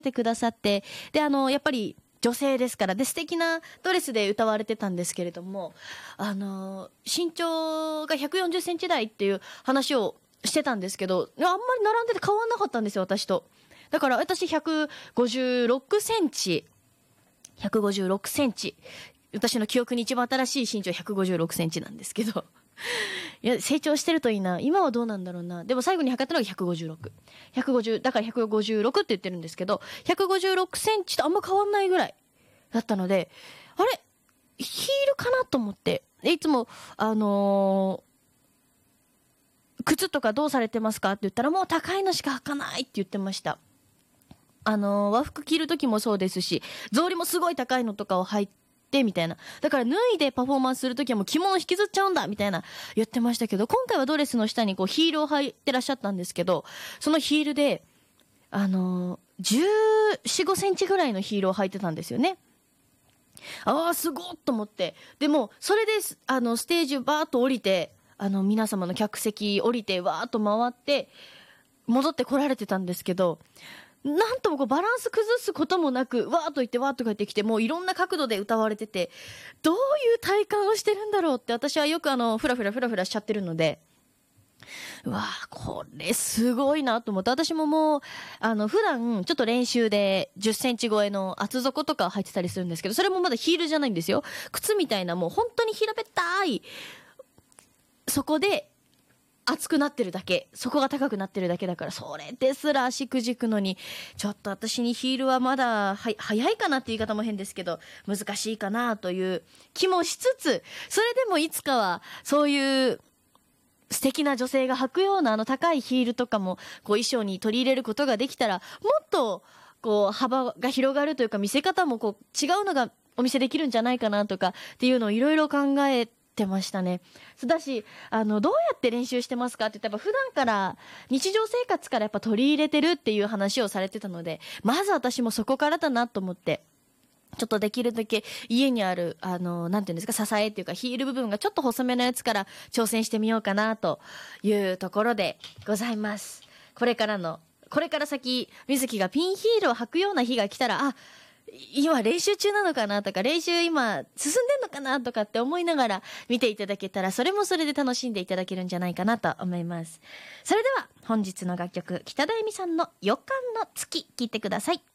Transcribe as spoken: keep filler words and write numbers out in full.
てくださって、であのやっぱり女性ですからで素敵なドレスで歌われてたんですけれども、あの身長がひゃくよんじゅっセンチ台っていう話をしてたんですけど、あんまり並んでて変わんなかったんですよ、私と。だから私ひゃくごじゅうろくセンチひゃくごじゅうろくセンチ、私の記憶に一番新しい身長ひゃくごじゅうろくセンチなんですけどいや成長してるといいな。今はどうなんだろうな。でも最後に測ったのがひゃくごじゅうろく、ひゃくごじゅうだからひゃくごじゅうろくって言ってるんですけど、ひゃくごじゅうろくセンチとあんま変わんないぐらいだったので、あれヒールかなと思って、いつもあのー、靴とかどうされてますかって言ったら、もう高いのしか履かないって言ってました。あのー、和服着る時もそうですし、草履もすごい高いのとかを履いてみたいな、だから脱いでパフォーマンスする時はもう着物引きずっちゃうんだみたいな言ってましたけど、今回はドレスの下にこうヒールを履いてらっしゃったんですけど、そのヒールであのー、じゅうよん、ごセンチぐらいのヒールを履いてたんですよね。ああすごっと思って、でもそれであのステージバーッと降りて、あの皆様の客席降りてわーっと回って戻ってこられてたんですけど、なんともこうバランス崩すこともなく、わーっと言ってわーっと帰ってきて、もういろんな角度で歌われてて、どういう体感をしてるんだろうって、私はよくあのフラフラフラフラしちゃってるので、うわーこれすごいなと思って、私ももうあの普段ちょっと練習でじゅっセンチ超えの厚底とか履いてたりするんですけど、それもまだヒールじゃないんですよ、靴みたいな、もう本当に平べったい、そこで厚くなってるだけ、底が高くなってるだけだから、それですら足くじくのに、ちょっと私にヒールはまだは早いかなって言い方も変ですけど、難しいかなという気もしつつ、それでもいつかはそういう素敵な女性が履くようなあの高いヒールとかもこう衣装に取り入れることができたら、もっとこう幅が広がるというか、見せ方もこう違うのがお見せできるんじゃないかなとかっていうのをいろいろ考えてましたね。そうだし、あのどうやって練習してますかって言ったら、普段から日常生活からやっぱ取り入れてるっていう話をされてたので、まず私もそこからだなと思って、ちょっとできるだけ家にあるあのなんていうんですか、支えっていうかヒール部分がちょっと細めのやつから挑戦してみようかなというところでございます。これからのこれから先、水木がピンヒールを履くような日が来たら、あ、今練習中なのかなとか、練習今進んでんのかなとかって思いながら見ていただけたら、それもそれで楽しんでいただけるんじゃないかなと思います。それでは本日の楽曲、北田恵美さんの予感の月、聴いてください。